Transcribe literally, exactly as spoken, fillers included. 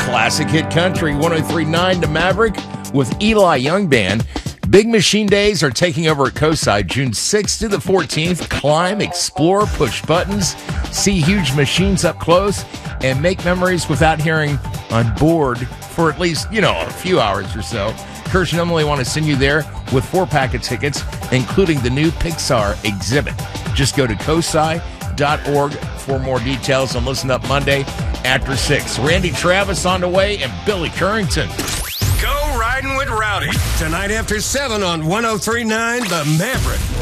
Classic Hit Country, one oh three point nine The Maverick with Eli Young Band. Big Machine Days are taking over at COSI June sixth to the fourteenth. Climb, explore, push buttons, see huge machines up close, and make memories without hearing on board for at least, you know, a few hours or so. Kirsch and Emily want to send you there with four-pack of tickets, including the new Pixar exhibit. Just go to cosi dot org for more details and listen up Monday after six. Randy Travis on the way and Billy Currington. Go riding with Rowdy tonight after seven on one oh three point nine The Maverick.